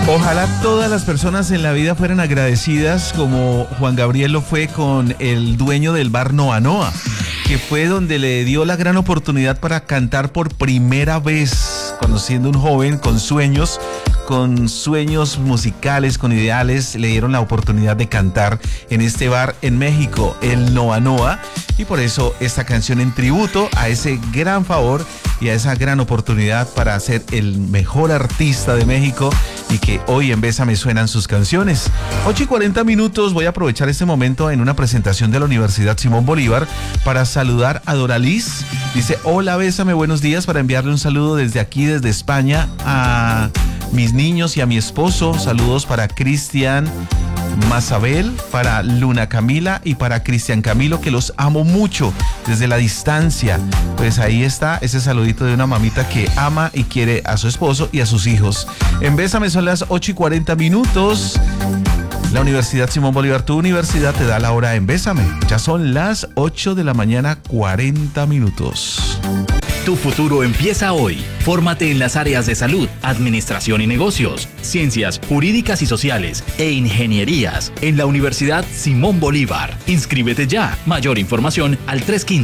Ojalá todas las personas en la vida fueran agradecidas como Juan Gabriel lo fue con el dueño del bar Noa Noa, que fue donde le dio la gran oportunidad para cantar por primera vez, cuando siendo un joven con sueños musicales, con ideales, le dieron la oportunidad de cantar en este bar en México, el Noa Noa, y por eso esta canción en tributo a ese gran favor y a esa gran oportunidad para ser el mejor artista de México y que hoy en Bésame suenan sus canciones. 8:40, voy a aprovechar este momento en una presentación de la Universidad Simón Bolívar para saludar a Doraliz. Dice, hola Bésame, buenos días, para enviarle un saludo desde aquí, desde España, a mis niños y a mi esposo. Saludos para Cristian Mazabel, para Luna Camila y para Cristian Camilo, que los amo mucho desde la distancia. Pues ahí está ese saludito de una mamita que ama y quiere a su esposo y a sus hijos. En Bésame son las 8:40. La Universidad Simón Bolívar, tu universidad, te da la hora en Bésame. Ya son las 8 de la mañana, 40 minutos. Tu futuro empieza hoy. Fórmate en las áreas de salud, administración y negocios, ciencias jurídicas y sociales e ingenierías en la Universidad Simón Bolívar. Inscríbete ya. Mayor información al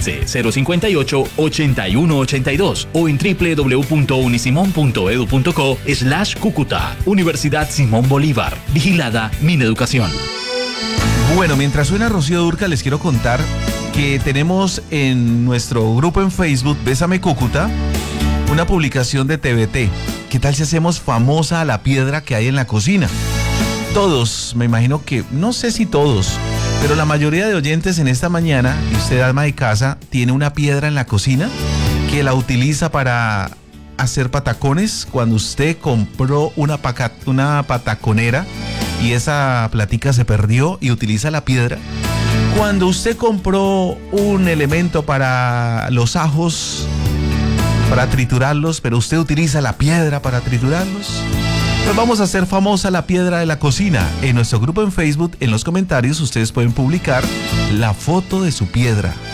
315-058-8182 o en www.unisimon.edu.co/Cúcuta. Universidad Simón Bolívar. Vigilada Mineducación. Bueno, mientras suena Rocío Dúrcal, les quiero contar que tenemos en nuestro grupo en Facebook, Bésame Cúcuta, una publicación de TVT. ¿Qué tal si hacemos famosa a la piedra que hay en la cocina? Todos, me imagino que, no sé si todos, pero la mayoría de oyentes en esta mañana, y usted, alma de casa, tiene una piedra en la cocina que la utiliza para hacer patacones. Cuando usted compró una pataconera y esa platica se perdió y utiliza la piedra. Cuando usted compró un elemento para los ajos, para triturarlos, pero usted utiliza la piedra para triturarlos, pues vamos a hacer famosa la piedra de la cocina. En nuestro grupo en Facebook, en los comentarios, ustedes pueden publicar la foto de su piedra.